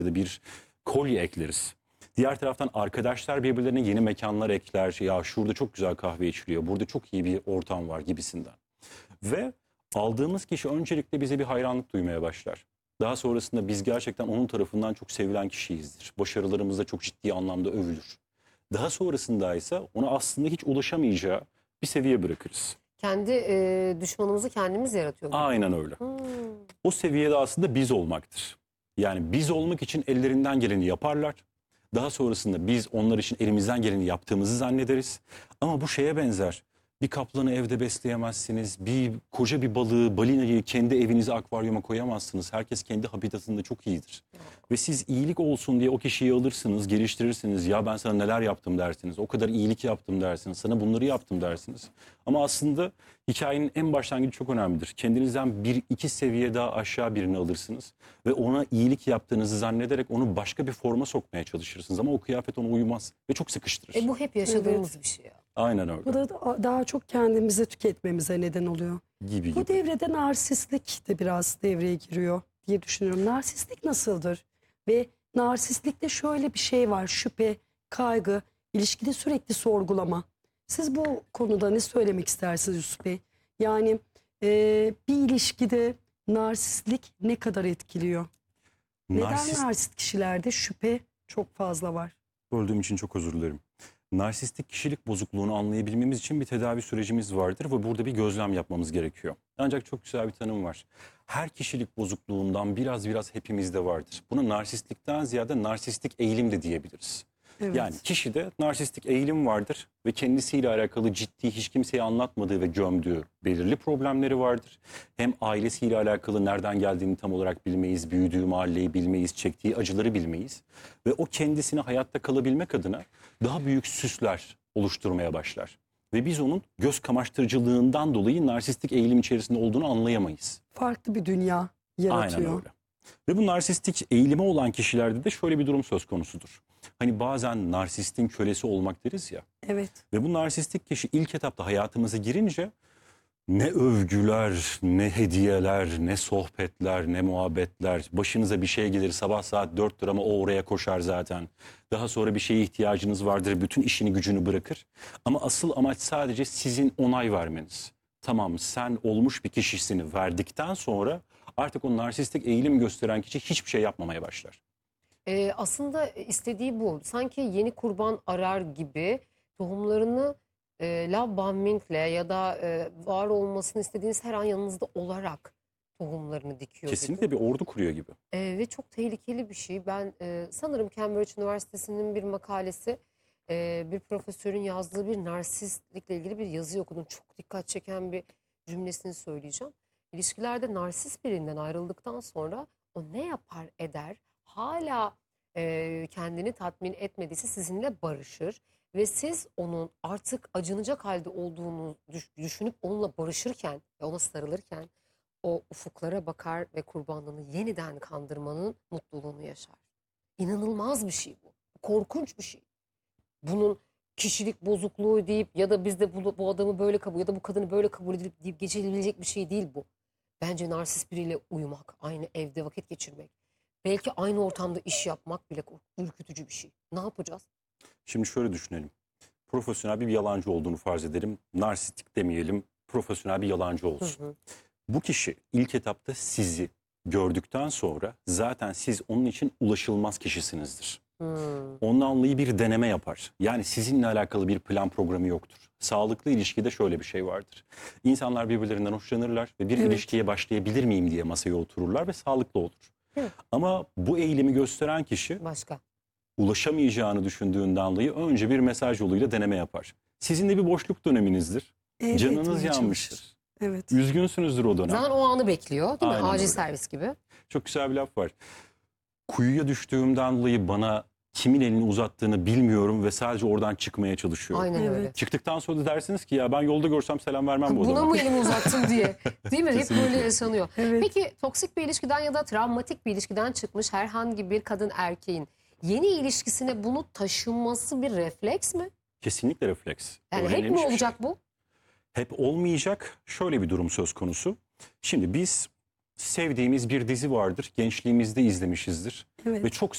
ya da bir kolye ekleriz. Diğer taraftan arkadaşlar birbirlerine yeni mekanlar ekler. Ya şurada çok güzel kahve içiliyor, burada çok iyi bir ortam var gibisinden. Ve aldığımız kişi öncelikle bize bir hayranlık duymaya başlar. Daha sonrasında biz gerçekten onun tarafından çok sevilen kişiyizdir. Başarılarımız da çok ciddi anlamda övülür. Daha sonrasında ise ona aslında hiç ulaşamayacağı bir seviye bırakırız. Kendi düşmanımızı kendimiz yaratıyoruz. Aynen öyle. O seviyede aslında biz olmaktır. Yani biz olmak için ellerinden geleni yaparlar. Daha sonrasında biz onlar için elimizden geleni yaptığımızı zannederiz. Ama bu şeye benzer. Bir kaplanı evde besleyemezsiniz. Koca bir balığı, balinayı kendi evinize akvaryuma koyamazsınız. Herkes kendi habitatında çok iyidir. Ve siz iyilik olsun diye o kişiyi alırsınız, geliştirirsiniz. Ya ben sana neler yaptım dersiniz. O kadar iyilik yaptım dersiniz. Sana bunları yaptım dersiniz. Ama aslında hikayenin en başlangıcı çok önemlidir. Kendinizden bir iki seviye daha aşağı birini alırsınız. Ve ona iyilik yaptığınızı zannederek onu başka bir forma sokmaya çalışırsınız. Ama o kıyafet ona uymaz ve çok sıkıştırır. Bu hep yaşadığımız bir şey ya. Aynen öyle. Bu da daha çok kendimizi tüketmemize neden oluyor. Gibi Bu gibi. devrede narsistlik de biraz devreye giriyor diye düşünüyorum. Narsistlik nasıldır? Ve narsistlikte şöyle bir şey var: şüphe, kaygı, ilişkide sürekli sorgulama. Siz bu konuda ne söylemek istersiniz Yusuf Bey? Yani bir ilişkide narsistlik ne kadar etkiliyor? Neden narsist kişilerde şüphe çok fazla var? Böldüğüm için çok özür dilerim. Narsistik kişilik bozukluğunu anlayabilmemiz için bir tedavi sürecimiz vardır ve burada bir gözlem yapmamız gerekiyor. Ancak çok güzel bir tanım var. Her kişilik bozukluğundan biraz hepimizde vardır. Buna narsistlikten ziyade narsistik eğilim de diyebiliriz. Evet. Yani kişide narsistik eğilim vardır ve kendisiyle alakalı ciddi, hiç kimseye anlatmadığı ve gömdüğü belirli problemleri vardır. Hem ailesiyle alakalı nereden geldiğini tam olarak bilmeyiz, büyüdüğü mahalleyi bilmeyiz, çektiği acıları bilmeyiz. Ve o kendisine hayatta kalabilmek adına daha büyük süsler oluşturmaya başlar. Ve biz onun göz kamaştırıcılığından dolayı narsistik eğilim içerisinde olduğunu anlayamayız. Farklı bir dünya yaratıyor. Aynen öyle. Ve bu narsistik eğilimi olan kişilerde de şöyle bir durum söz konusudur. Hani bazen narsistin kölesi olmak deriz ya. Evet. Ve bu narsistik kişi ilk etapta hayatımıza girince ne övgüler, ne hediyeler, ne sohbetler, ne muhabbetler. Başınıza bir şey gelir, sabah saat 4'tür ama o oraya koşar zaten. Daha sonra bir şeye ihtiyacınız vardır, bütün işini gücünü bırakır. Ama asıl amaç sadece sizin onay vermeniz. Tamam, sen olmuş bir kişisini verdikten sonra artık o narsistik eğilim gösteren kişi hiçbir şey yapmamaya başlar. Aslında istediği bu. Sanki yeni kurban arar gibi tohumlarını love bombingle ya da var olmasını istediğiniz her an yanınızda olarak tohumlarını dikiyor. Kesinlikle bir ordu kuruyor gibi. Ve çok tehlikeli bir şey. Ben sanırım Cambridge Üniversitesi'nin bir makalesi, bir profesörün yazdığı bir narsistlikle ilgili bir yazı okudum. Çok dikkat çeken bir cümlesini söyleyeceğim. İlişkilerde narsist birinden ayrıldıktan sonra o ne yapar eder, hala kendini tatmin etmediyse sizinle barışır. Ve siz onun artık acınacak halde olduğunu düşünüp onunla barışırken ve ona sarılırken o ufuklara bakar ve kurbanlığını yeniden kandırmanın mutluluğunu yaşar. İnanılmaz bir şey bu. Korkunç bir şey. Bunun kişilik bozukluğu deyip ya da biz de bu adamı böyle kabul ya da bu kadını böyle kabul edip deyip geçilebilecek bir şey değil bu. Bence narsist biriyle uyumak, aynı evde vakit geçirmek, belki aynı ortamda iş yapmak bile ürkütücü bir şey. Ne yapacağız? Şimdi şöyle düşünelim. Profesyonel bir yalancı olduğunu farz edelim. Narsistik demeyelim, profesyonel bir yalancı olsun. Bu kişi ilk etapta sizi gördükten sonra zaten siz onun için ulaşılmaz kişisinizdir. Onunla bir deneme yapar. Yani sizinle alakalı bir plan programı yoktur. Sağlıklı ilişkide şöyle bir şey vardır. İnsanlar birbirlerinden hoşlanırlar ve bir ilişkiye başlayabilir miyim diye masaya otururlar ve sağlıklı olur. Evet. Ama bu eğilimi gösteren kişi Başka. ulaşamayacağını düşündüğünden dolayı önce bir mesaj yoluyla deneme yapar. Sizin de bir boşluk döneminizdir. Evet, Canınız etmeye yanmıştır. çalışır. Evet. Üzgünsünüzdür o dönem. Zaten o anı bekliyor değil mi? Aynen Acil öyle. servis gibi. Çok güzel bir laf var. Kuyuya düştüğümden dolayı bana kimin elini uzattığını bilmiyorum ve sadece oradan çıkmaya çalışıyorum. Aynen öyle. Evet. Çıktıktan sonra da dersiniz ki ya ben yolda görsem selam vermem bu Buna adama. mı elimi uzattım diye. Değil mi? Hep Kesinlikle. böyle yaşanıyor. Evet. Peki toksik bir ilişkiden ya da travmatik bir ilişkiden çıkmış herhangi bir kadın erkeğin yeni ilişkisine bunu taşınması bir refleks mi? Kesinlikle refleks. Yani hep Öğrenilmiş mi bir şey. olacak bu? Hep olmayacak. Şöyle bir durum söz konusu. Şimdi biz sevdiğimiz bir dizi vardır. Gençliğimizde izlemişizdir. Evet. Ve çok